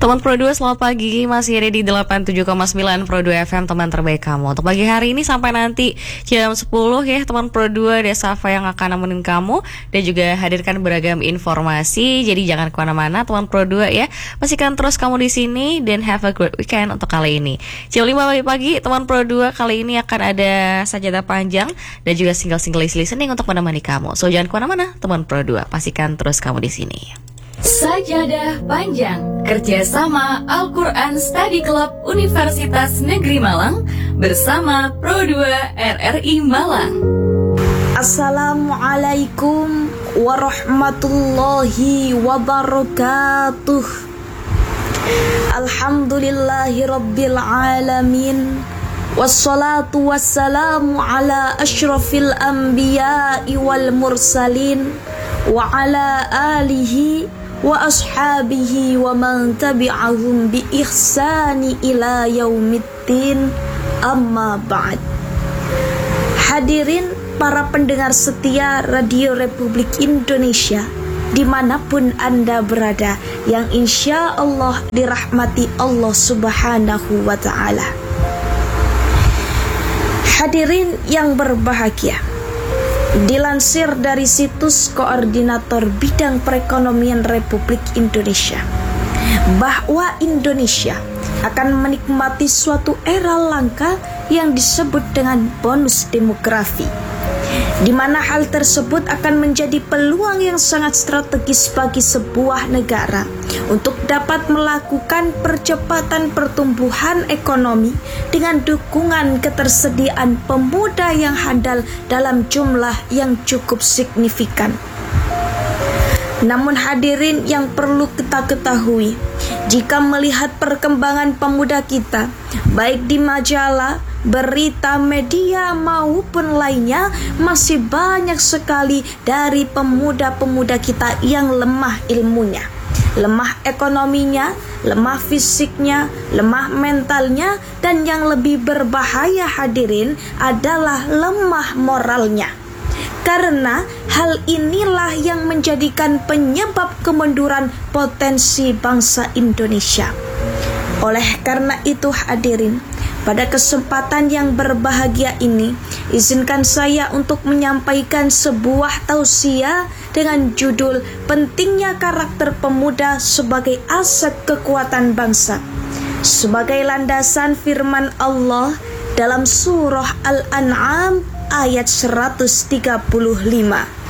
Teman Pro 2, selamat pagi. Masih ada di 87,9 Pro 2 FM, teman terbaik kamu. Untuk pagi hari ini sampai nanti jam 10 ya, teman Pro 2, Desafa yang akan nemenin kamu dan juga hadirkan beragam informasi. Jadi jangan kemana-mana teman Pro 2 ya. Pastikan terus kamu di sini dan have a great weekend untuk kali ini. Jam 5 pagi teman Pro 2, kali ini akan ada sajadah panjang dan juga single-single listening untuk menemani kamu. So jangan kemana-mana teman Pro 2, pastikan terus kamu di sini. Sajadah Panjang, kerjasama Al-Quran Study Club Universitas Negeri Malang bersama Pro 2 RRI Malang. Assalamualaikum warahmatullahi wabarakatuh. Alhamdulillahi rabbil alamin. Wassalatu wassalamu ala ashrafil anbiya'i wal mursalin wa ala alihi wa ashabihi wa man tabi'ahum bi ihsani ila yaumiddin, amma ba'd. Hadirin para pendengar setia Radio Republik Indonesia dimanapun Anda berada, yang insya Allah dirahmati Allah Subhanahu wa ta'ala. Hadirin yang berbahagia, dilansir dari situs Koordinator Bidang Perekonomian Republik Indonesia bahwa Indonesia akan menikmati suatu era langka yang disebut dengan bonus demografi, di mana hal tersebut akan menjadi peluang yang sangat strategis bagi sebuah negara untuk dapat melakukan percepatan pertumbuhan ekonomi dengan dukungan ketersediaan pemuda yang handal dalam jumlah yang cukup signifikan. Namun hadirin yang perlu kita ketahui, jika melihat perkembangan pemuda kita, baik di majalah, berita, media maupun lainnya, masih banyak sekali dari pemuda-pemuda kita yang lemah ilmunya, lemah ekonominya, lemah fisiknya, lemah mentalnya, dan yang lebih berbahaya hadirin adalah lemah moralnya. Karena hal inilah yang menjadikan penyebab kemunduran potensi bangsa Indonesia. Oleh karena itu hadirin, pada kesempatan yang berbahagia ini, izinkan saya untuk menyampaikan sebuah tausiah dengan judul Pentingnya Karakter Pemuda sebagai Aset Kekuatan Bangsa, sebagai landasan firman Allah dalam surah Al-An'am ayat 135.